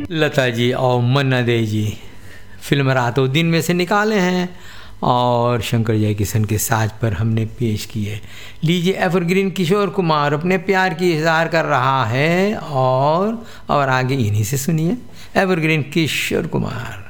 लता जी और मन्ना दे जी फिल्म रातों दिन में से निकाले हैं और शंकर जयकिशन के साज पर हमने पेश किए। लीजिए एवरग्रीन किशोर कुमार अपने प्यार की इज़हार कर रहा है और आगे इन्हीं से सुनिए एवरग्रीन किशोर कुमार।